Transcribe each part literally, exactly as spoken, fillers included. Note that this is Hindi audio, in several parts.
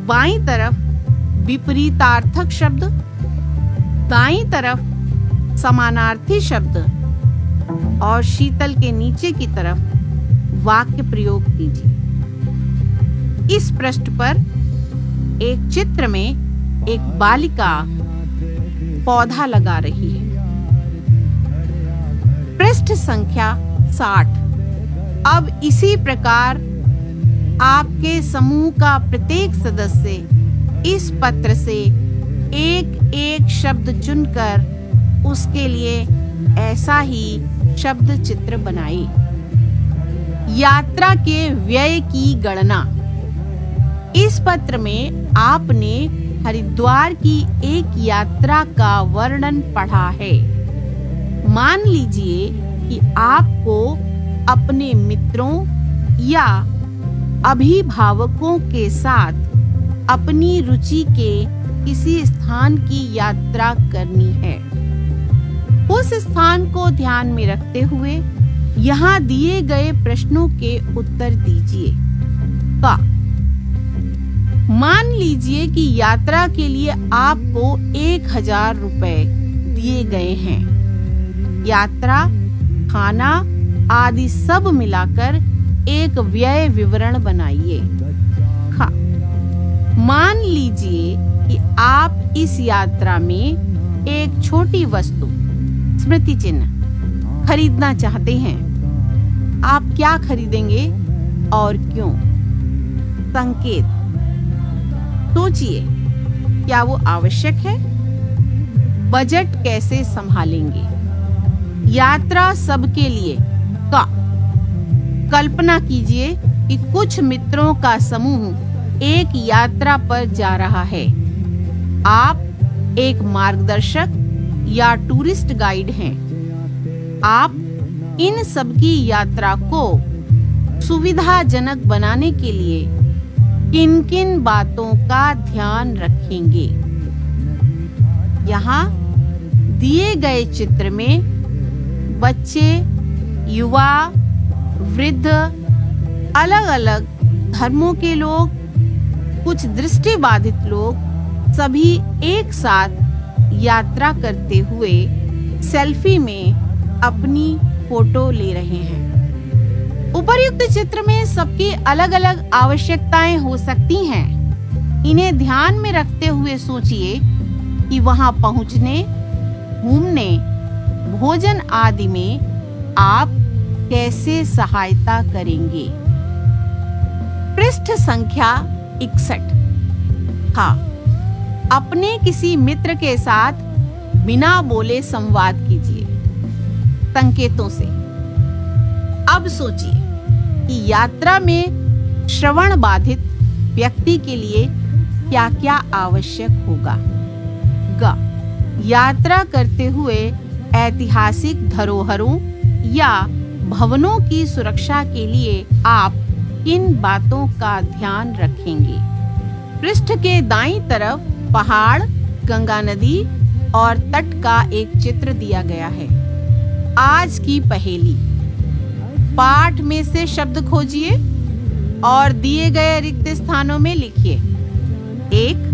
बाईं तरफ विपरीतार्थक शब्द, दाईं तरफ समानार्थी शब्द और शीतल के नीचे की तरफ वाक्य प्रयोग कीजिए। इस पृष्ठ पर एक चित्र में एक बालिका पौधा लगा रही है। पृष्ठ संख्या साठ। अब इसी प्रकार आपके समूह का प्रत्येक सदस्य इस पत्र से एक एक शब्द चुनकर उसके लिए ऐसा ही शब्द चित्र बनाए। यात्रा के व्यय की गणना। इस पत्र में आपने हरिद्वार की एक यात्रा का वर्णन पढ़ा है। मान लीजिए कि आपको अपने मित्रों या अभिभावकों के साथ अपनी रुचि के किसी स्थान की यात्रा करनी है। उस स्थान को ध्यान में रखते हुए यहाँ दिए गए प्रश्नों के उत्तर दीजिए। का मान लीजिए कि यात्रा के लिए आपको एक हजार रुपए दिए गए हैं। यात्रा, खाना आदि सब मिलाकर एक व्यय विवरण बनाइए। खा मान लीजिए कि आप इस यात्रा में एक छोटी वस्तु, स्मृति चिन्ह खरीदना चाहते हैं। आप क्या खरीदेंगे और क्यों? संकेत। सोचिए, क्या वो आवश्यक है? बजट कैसे संभालेंगे? यात्रा सबके लिए। का कल्पना कीजिए कि कुछ मित्रों का समूह एक यात्रा पर जा रहा है। आप एक मार्गदर्शक या टूरिस्ट गाइड हैं। आप इन सबकी यात्रा को सुविधाजनक बनाने के लिए किन-किन बातों का ध्यान रखेंगे? यहाँ दिए गए चित्र में बच्चे, युवा, वृद्ध, अलग-अलग धर्मों के लोग, कुछ दृष्टिबाधित लोग सभी एक साथ यात्रा करते हुए सेल्फी में अपनी फोटो ले रहे हैं। उपर्युक्त चित्र में सबकी अलग-अलग आवश्यकताएं हो सकती हैं। इन्हें ध्यान में रखते हुए सोचिए कि वहां पहुंचने, घूमने, भोजन आदि में आप कैसे सहायता करेंगे। पृष्ठ संख्या इकसठ। हाँ, अपने किसी मित्र के साथ बिना बोले संवाद कीजिए संकेतों से। अब सोचिए कि यात्रा में श्रवण बाधित व्यक्ति के लिए क्या-क्या आवश्यक होगा। ग यात्रा करते हुए ऐतिहासिक धरोहरों या भवनों की सुरक्षा के लिए आप किन बातों का ध्यान रखेंगे। पृष्ठ के दाईं तरफ पहाड़, गंगा नदी और तट का एक चित्र दिया गया है। आज की पहेली। पाठ में से शब्द खोजिए और दिए गए रिक्त स्थानों में लिखिए। एक,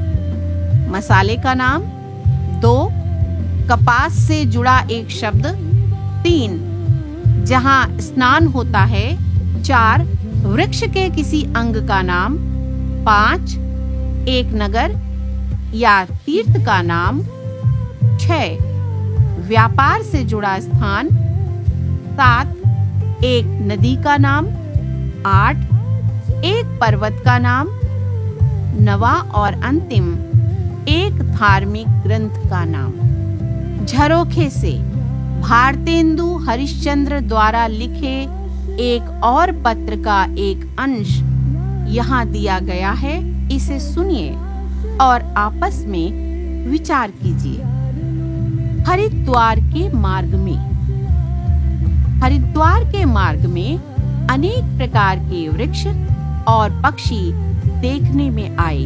मसाले का नाम। दो, कपास से जुड़ा एक शब्द। तीन, जहां स्नान होता है। चार, वृक्ष के किसी अंग का नाम। पांच, एक नगर या तीर्थ का नाम। छह, व्यापार से जुड़ा स्थान। सात, एक नदी का नाम। आठ, एक पर्वत का नाम। नवा और अंतिम, एक धार्मिक ग्रंथ का नाम। झरोखे से भारतेंदु हरिश्चंद्र द्वारा लिखे एक और पत्र का एक अंश यहाँ दिया गया है। इसे सुनिए और आपस में विचार कीजिए। हरिद्वार के मार्ग में। हरिद्वार के मार्ग में अनेक प्रकार के वृक्ष और पक्षी देखने में आए।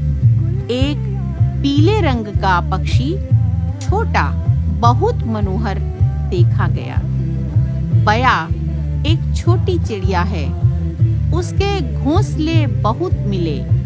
एक पीले रंग का पक्षी, छोटा, बहुत मनोहर देखा गया। बया एक छोटी चिड़िया है। उसके घोंसले बहुत मिले।